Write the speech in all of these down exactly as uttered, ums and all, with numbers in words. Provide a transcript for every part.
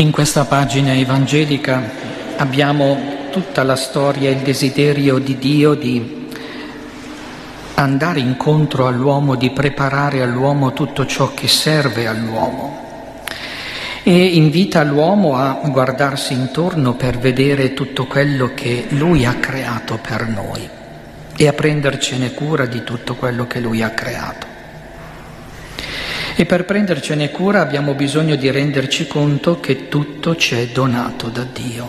In questa pagina evangelica abbiamo tutta la storia e il desiderio di Dio di andare incontro all'uomo, di preparare all'uomo tutto ciò che serve all'uomo e invita l'uomo a guardarsi intorno per vedere tutto quello che Lui ha creato per noi e a prendercene cura di tutto quello che Lui ha creato. E per prendercene cura abbiamo bisogno di renderci conto che tutto ci è donato da Dio.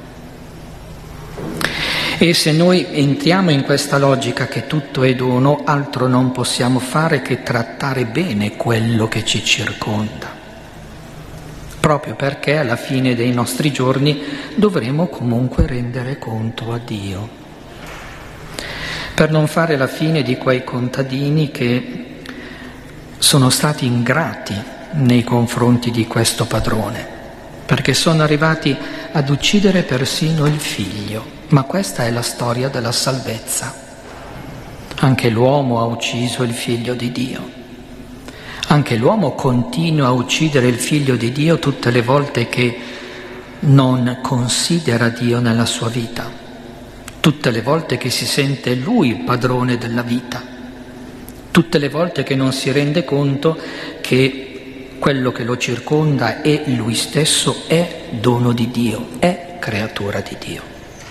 E se noi entriamo in questa logica che tutto è dono, altro non possiamo fare che trattare bene quello che ci circonda, proprio perché alla fine dei nostri giorni dovremo comunque rendere conto a Dio, per non fare la fine di quei contadini che sono stati ingrati nei confronti di questo padrone, perché sono arrivati ad uccidere persino il figlio. Ma questa è la storia della salvezza. Anche l'uomo ha ucciso il figlio di Dio. Anche l'uomo continua a uccidere il figlio di Dio tutte le volte che non considera Dio nella sua vita, tutte le volte che si sente lui il padrone della vita, tutte le volte che non si rende conto che quello che lo circonda e lui stesso è dono di Dio, è creatura di Dio.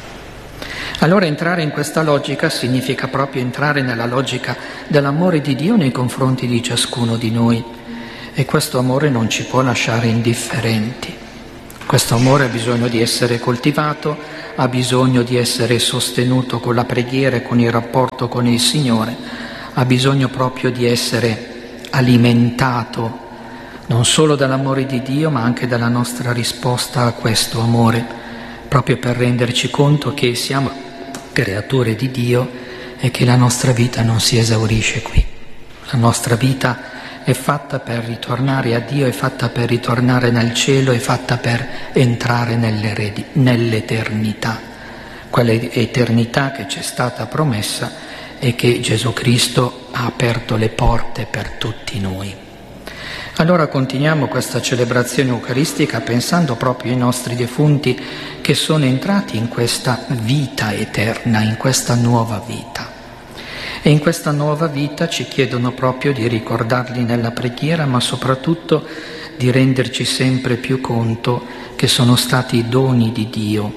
Allora entrare in questa logica significa proprio entrare nella logica dell'amore di Dio nei confronti di ciascuno di noi, e questo amore non ci può lasciare indifferenti. Questo amore ha bisogno di essere coltivato, ha bisogno di essere sostenuto con la preghiera e con il rapporto con il Signore, ha bisogno proprio di essere alimentato non solo dall'amore di Dio ma anche dalla nostra risposta a questo amore, proprio per renderci conto che siamo creature di Dio e che la nostra vita non si esaurisce qui. La nostra vita è fatta per ritornare a Dio, è fatta per ritornare nel cielo, è fatta per entrare nell'eternità, quella eternità che ci è stata promessa e che Gesù Cristo ha aperto le porte per tutti noi. Allora continuiamo questa celebrazione eucaristica pensando proprio ai nostri defunti che sono entrati in questa vita eterna, in questa nuova vita. E in questa nuova vita ci chiedono proprio di ricordarli nella preghiera, ma soprattutto di renderci sempre più conto che sono stati doni di Dio.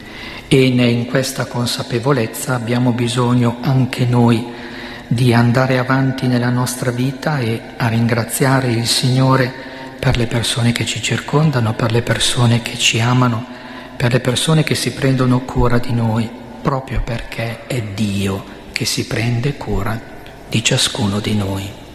E in questa consapevolezza abbiamo bisogno anche noi di andare avanti nella nostra vita e a ringraziare il Signore per le persone che ci circondano, per le persone che ci amano, per le persone che si prendono cura di noi, proprio perché è Dio che si prende cura di ciascuno di noi.